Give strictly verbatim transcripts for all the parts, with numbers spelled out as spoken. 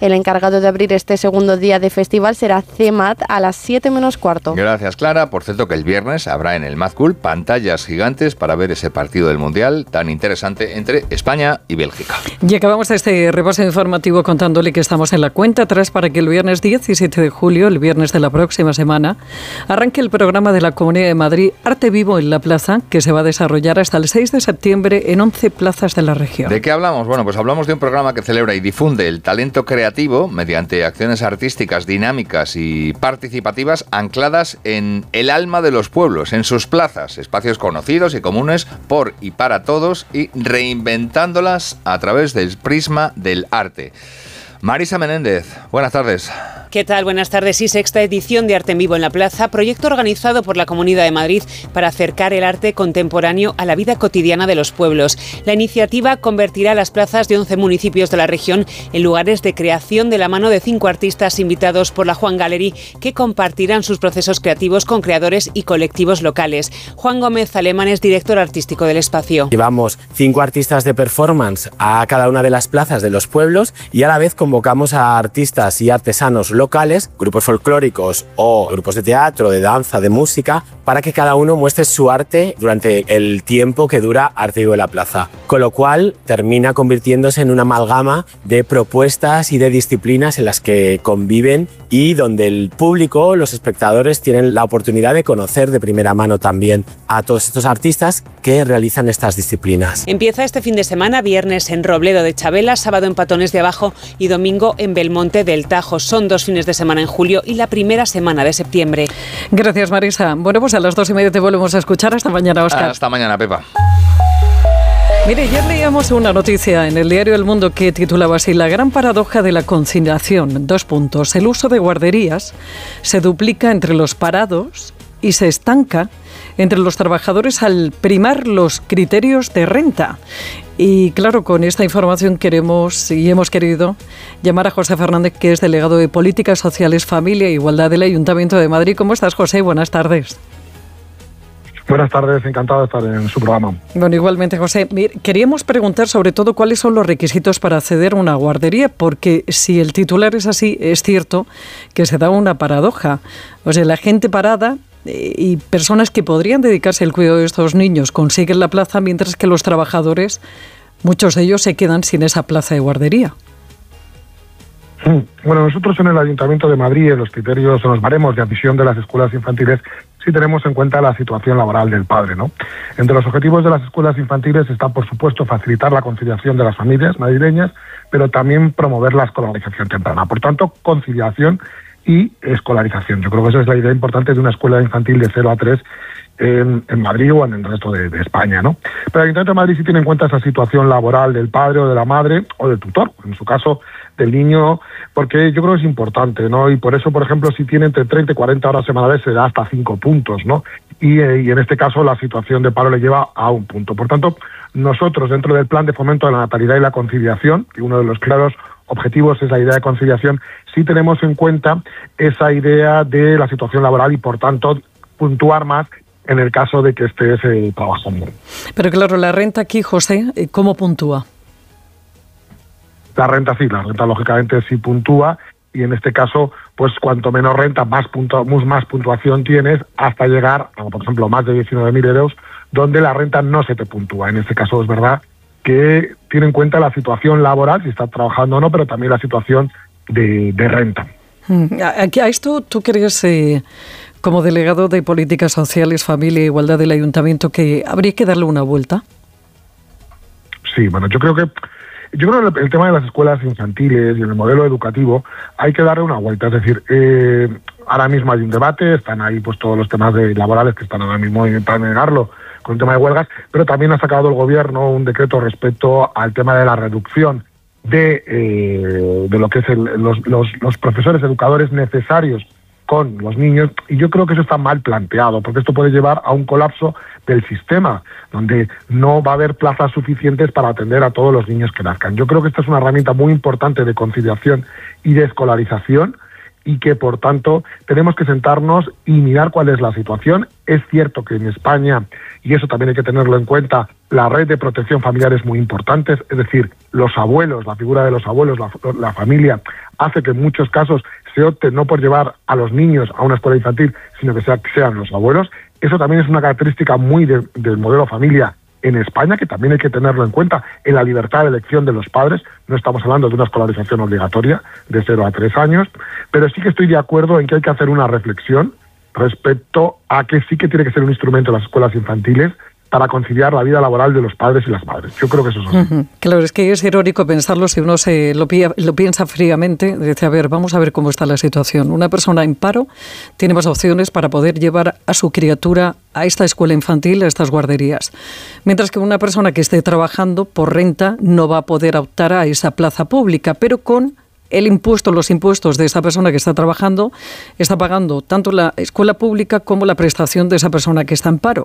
El encargado de abrir este segundo día de festival será C E M A T a las siete menos cuarto. Gracias, Clara. Por cierto, que el viernes habrá en el Mad Cool pantallas gigantes para ver ese partido del Mundial tan interesante entre España y Bélgica. Y acabamos este repaso informativo contándole que estamos en la cuenta atrás para que el viernes diecisiete de julio, el viernes de la próxima semana, arranque el programa de la Comunidad de Madrid Arte Vivo en la Plaza, que se va a desarrollar hasta el seis de septiembre en once plazas de la región. ¿De qué hablamos? Bueno, pues hablamos de un programa que celebra y difunde el talento creativo mediante acciones artísticas dinámicas y participativas ancladas en el alma de los pueblos, en sus plazas, espacios conocidos y comunes por y para todos, y reinventándolas a través del prisma del arte. Marisa Menéndez, buenas tardes. ¿Qué tal? Buenas tardes. Y sexta edición de Arte en Vivo en la Plaza, proyecto organizado por la Comunidad de Madrid para acercar el arte contemporáneo a la vida cotidiana de los pueblos. La iniciativa convertirá las plazas de once municipios de la región en lugares de creación de la mano de cinco artistas invitados por la Juan Gallery, que compartirán sus procesos creativos con creadores y colectivos locales. Juan Gómez Alemán es director artístico del espacio. Llevamos cinco artistas de performance a cada una de las plazas de los pueblos y a la vez convocamos a artistas y artesanos locales, grupos folclóricos o grupos de teatro, de danza, de música, para que cada uno muestre su arte durante el tiempo que dura Arte Vivo en la Plaza. Con lo cual termina convirtiéndose en una amalgama de propuestas y de disciplinas en las que conviven y donde el público, los espectadores, tienen la oportunidad de conocer de primera mano también a todos estos artistas que realizan estas disciplinas. Empieza este fin de semana, viernes en Robledo de Chabela, sábado en Patones de Abajo y domingo en Belmonte del Tajo. Son dos fines de semana en julio y la primera semana de septiembre. Gracias, Marisa. Bueno, pues a las dos y media te volvemos a escuchar. Hasta mañana, Óscar. Hasta mañana, Pepa. Mire, ayer leíamos una noticia en el diario El Mundo que titulaba así: la gran paradoja de la conciliación. Dos puntos. El uso de guarderías se duplica entre los parados y se estanca entre los trabajadores al primar los criterios de renta. Y claro, con esta información queremos y hemos querido llamar a José Fernández, que es delegado de Políticas Sociales, Familia e Igualdad del Ayuntamiento de Madrid. ¿Cómo estás, José? Buenas tardes. Buenas tardes, encantado de estar en su programa. Bueno, igualmente, José. Mire, queríamos preguntar sobre todo cuáles son los requisitos para acceder a una guardería, porque si el titular es así, es cierto que se da una paradoja. O sea, la gente parada y personas que podrían dedicarse al cuidado de estos niños consiguen la plaza, mientras que los trabajadores, muchos de ellos se quedan sin esa plaza de guardería. Bueno, nosotros en el Ayuntamiento de Madrid, en los criterios, en los baremos de admisión de las escuelas infantiles, sí tenemos en cuenta la situación laboral del padre, ¿no? Entre los objetivos de las escuelas infantiles está, por supuesto, facilitar la conciliación de las familias madrileñas, pero también promover la escolarización temprana. Por tanto, conciliación y escolarización. Yo creo que esa es la idea importante de una escuela infantil de cero a tres en, en Madrid o en el resto de, de España, ¿no? Pero el Ayuntamiento de Madrid sí tiene en cuenta esa situación laboral del padre o de la madre o del tutor, en su caso del niño, porque yo creo que es importante, ¿no? Y por eso, por ejemplo, si tiene entre treinta y cuarenta horas semanales se da hasta cinco puntos, ¿no? Y, eh, y en este caso la situación de paro le lleva a un punto. Por tanto, nosotros dentro del Plan de Fomento de la Natalidad y la Conciliación, y uno de los claros objetivos es la idea de conciliación, sí tenemos en cuenta esa idea de la situación laboral y, por tanto, puntuar más en el caso de que estés eh, trabajando. Pero claro, la renta aquí, José, ¿cómo puntúa? La renta sí, la renta lógicamente sí puntúa, y en este caso, pues cuanto menos renta, más, punto, más puntuación tienes, hasta llegar a, por ejemplo, más de diecinueve mil euros, donde la renta no se te puntúa. En este caso es verdad que tiene en cuenta la situación laboral, si estás trabajando o no, pero también la situación de, de renta. A esto, ¿tú crees, eh, como delegado de Políticas Sociales, Familia e Igualdad del Ayuntamiento, que habría que darle una vuelta? Sí, bueno, yo creo que Yo creo que el tema de las escuelas infantiles y el modelo educativo hay que darle una vuelta. Es decir, eh, ahora mismo hay un debate, están ahí pues todos los temas de laborales que están ahora mismo intentando negarlo con el tema de huelgas, pero también ha sacado el gobierno un decreto respecto al tema de la reducción de, eh, de lo que es el, los, los, los profesores educadores necesarios con los niños, y yo creo que eso está mal planteado, porque esto puede llevar a un colapso del sistema, donde no va a haber plazas suficientes para atender a todos los niños que nazcan. Yo creo que esta es una herramienta muy importante de conciliación y de escolarización, y que, por tanto, tenemos que sentarnos y mirar cuál es la situación. Es cierto que en España, y eso también hay que tenerlo en cuenta, la red de protección familiar es muy importante, es decir, los abuelos, la figura de los abuelos, la, la familia, hace que en muchos casos se opte no por llevar a los niños a una escuela infantil, sino que, sea, que sean los abuelos. Eso también es una característica muy de, del modelo familia en España, que también hay que tenerlo en cuenta, en la libertad de elección de los padres. No estamos hablando de una escolarización obligatoria de cero a tres años, pero sí que estoy de acuerdo en que hay que hacer una reflexión respecto a que sí que tiene que ser un instrumento las escuelas infantiles para conciliar la vida laboral de los padres y las madres. Yo creo que eso es así. Uh-huh. Claro, es que es irónico pensarlo si uno se lo, pilla, lo piensa fríamente. Dice, a ver, vamos a ver cómo está la situación. Una persona en paro tiene más opciones para poder llevar a su criatura a esta escuela infantil, a estas guarderías. Mientras que una persona que esté trabajando por renta no va a poder optar a esa plaza pública, pero con el impuesto, los impuestos de esa persona que está trabajando, está pagando tanto la escuela pública como la prestación de esa persona que está en paro.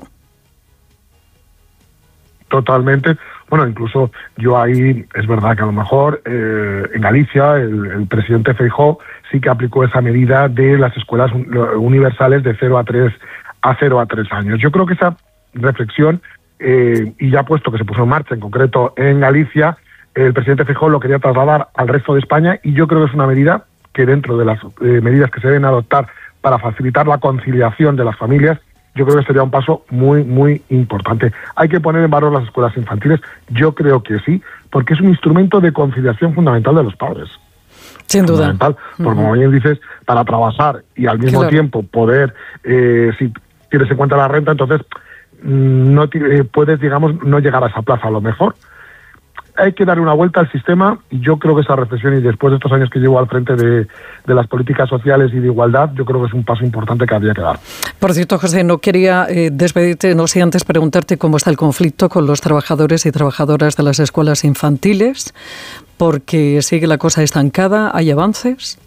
Totalmente. Bueno, incluso yo ahí, es verdad que a lo mejor eh, en Galicia el, el presidente Feijóo sí que aplicó esa medida de las escuelas universales de cero a tres años. Yo creo que esa reflexión, eh, y ya puesto que se puso en marcha en concreto en Galicia, el presidente Feijóo lo quería trasladar al resto de España, y yo creo que es una medida que, dentro de las eh, medidas que se deben adoptar para facilitar la conciliación de las familias, yo creo que sería un paso muy, muy importante. ¿Hay que poner en valor las escuelas infantiles? Yo creo que sí, porque es un instrumento de conciliación fundamental de los padres. Sin duda. Fundamental, porque uh-huh. como bien dices, para trabajar y al mismo claro. tiempo poder, eh, si tienes en cuenta la renta, entonces no t- puedes, digamos, no llegar a esa plaza a lo mejor. Hay que dar una vuelta al sistema, y yo creo que esa reflexión, y después de estos años que llevo al frente de, de las políticas sociales y de igualdad, yo creo que es un paso importante que habría que dar. Por cierto, José, no quería eh, despedirte, no sé, antes preguntarte cómo está el conflicto con los trabajadores y trabajadoras de las escuelas infantiles, porque sigue la cosa estancada, ¿hay avances?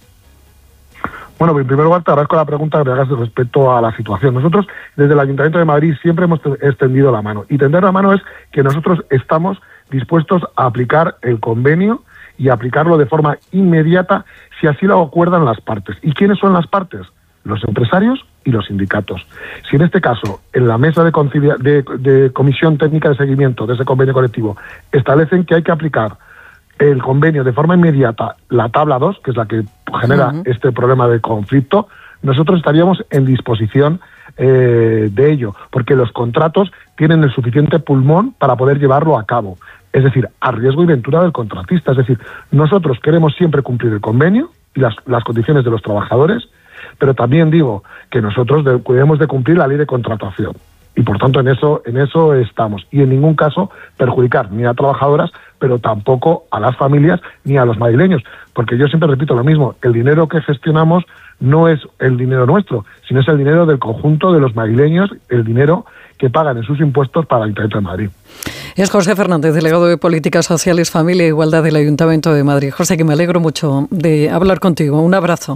Bueno, en primer lugar, te agradezco la pregunta que me hagas respecto a la situación. Nosotros, desde el Ayuntamiento de Madrid, siempre hemos extendido la mano. Y tender la mano es que nosotros estamos dispuestos a aplicar el convenio y aplicarlo de forma inmediata si así lo acuerdan las partes. ¿Y quiénes son las partes? Los empresarios y los sindicatos. Si en este caso, en la mesa de, concilia- de, de comisión técnica de seguimiento de ese convenio colectivo, establecen que hay que aplicar el convenio de forma inmediata, la tabla dos, que es la que genera uh-huh. este problema de conflicto, nosotros estaríamos en disposición eh, de ello, porque los contratos tienen el suficiente pulmón para poder llevarlo a cabo. Es decir, a riesgo y ventura del contratista. Es decir, nosotros queremos siempre cumplir el convenio y las, las condiciones de los trabajadores, pero también digo que nosotros de, debemos de cumplir la ley de contratación. Y por tanto en eso, en eso estamos. Y en ningún caso perjudicar ni a trabajadoras, pero tampoco a las familias ni a los madrileños. Porque yo siempre repito lo mismo, el dinero que gestionamos no es el dinero nuestro, sino es el dinero del conjunto de los madrileños, el dinero que pagan en sus impuestos para el Ayuntamiento de Madrid. Es José Fernández, delegado de Políticas Sociales, Familia e Igualdad del Ayuntamiento de Madrid. José, que me alegro mucho de hablar contigo. Un abrazo.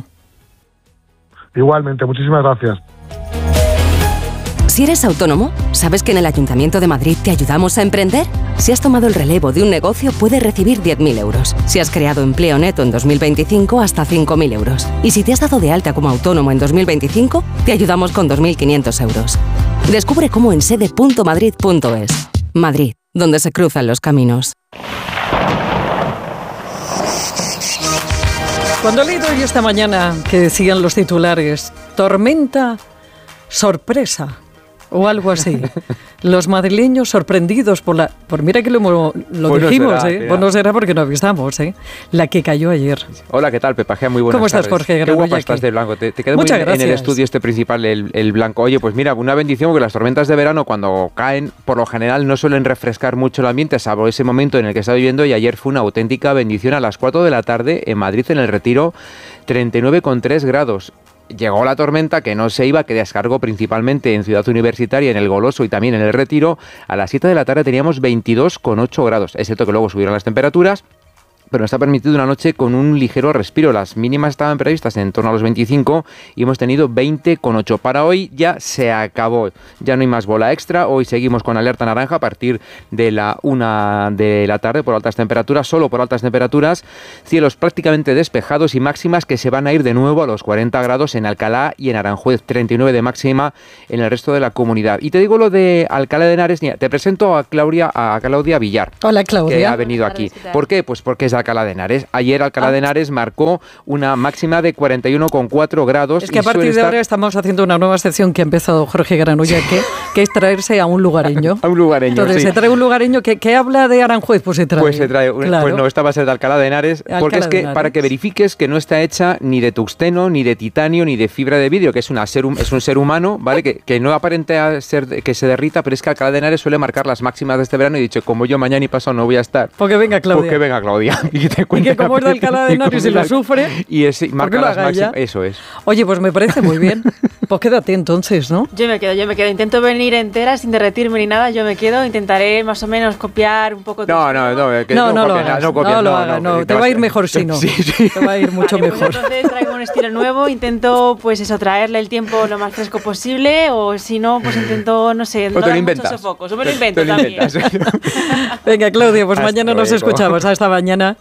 Igualmente, muchísimas gracias. Si eres autónomo, ¿sabes que en el Ayuntamiento de Madrid te ayudamos a emprender? Si has tomado el relevo de un negocio, puedes recibir diez mil euros. Si has creado empleo neto en dos mil veinticinco, hasta cinco mil euros. Y si te has dado de alta como autónomo en dos mil veinticinco, te ayudamos con dos mil quinientos euros. Descubre cómo en sede punto madrid punto es. Madrid, donde se cruzan los caminos. Cuando he leído hoy esta mañana que decían los titulares, tormenta, sorpresa, o algo así. Los madrileños sorprendidos por la... Por mira que lo, lo bueno dijimos, será, ¿eh? Bueno será porque no avisamos, ¿eh? La que cayó ayer. Hola, ¿qué tal, Pepajea? Muy buenas ¿Cómo estás, tardes. Jorge? Qué guapa estás de blanco. Te, te quedó muy bien en el estudio este principal, el, el blanco. Oye, pues mira, una bendición, porque las tormentas de verano, cuando caen, por lo general no suelen refrescar mucho el ambiente, salvo ese momento en el que está viviendo, y ayer fue una auténtica bendición a las cuatro de la tarde en Madrid, en el Retiro, treinta y nueve coma tres grados. Llegó la tormenta, que no se iba, que descargó principalmente en Ciudad Universitaria, en el Goloso y también en el Retiro. A las siete de la tarde teníamos veintidós coma ocho grados, es cierto que luego subieron las temperaturas. pero nos ha permitido una noche con un ligero respiro. Las mínimas estaban previstas en torno a los veinticinco y hemos tenido veinte coma ocho. Para hoy ya se acabó, ya no hay más bola extra. Hoy seguimos con alerta naranja a partir de la una de la tarde por altas temperaturas, solo por altas temperaturas, cielos prácticamente despejados y máximas que se van a ir de nuevo a los cuarenta grados en Alcalá y en Aranjuez, treinta y nueve de máxima en el resto de la comunidad. Y te digo lo de Alcalá de Henares, te presento a Claudia, a Claudia Villar. Hola, Claudia. Que ha venido aquí. ¿Por qué? Pues porque es de Alcalá de Henares. Ayer Alcalá ah. de Henares marcó una máxima de cuarenta y uno coma cuatro grados. Es que a partir de ahora estamos haciendo una nueva sección que ha empezado Jorge Granulla, que, que es traerse a un lugareño. A un lugareño, Entonces sí. se trae un lugareño que, que habla de Aranjuez, pues se trae. Pues se trae, claro. Pues no, esta va a ser de Alcalá de Henares, Alcalá porque es que Henares. Para que verifiques que no está hecha ni de tuxteno, ni de titanio, ni de fibra de vidrio, que es, una ser, es un ser humano, ¿vale? Que, que no aparenta ser que se derrita, pero es que Alcalá de Henares suele marcar las máximas de este verano y he dicho, como yo mañana y pasado no voy a estar. Porque venga Claudia. Porque venga Claudia. Y, te y que como es de Alcalá de Henares y lo sufre, y es, marca las máximas. Eso es. Oye, pues me parece muy bien. Pues quédate entonces, ¿no? Yo me quedo, yo me quedo. Intento venir entera sin derretirme ni nada. Yo me quedo. Intentaré más o menos copiar un poco. No, no, no. Que no, no, no, lo hagas, no, copias, no lo hagas. No, no, no, te va a ir mejor si no. Sí, sí. Te va a ir mucho vale, mejor. Pues entonces traigo un estilo nuevo. Intento, pues eso, traerle el tiempo lo más fresco posible. O si no, pues intento, no sé, no dar muchos sofocos. O me lo invento te, te también. Lo Venga, Claudia, pues hasta mañana luego. Nos escuchamos. Hasta mañana.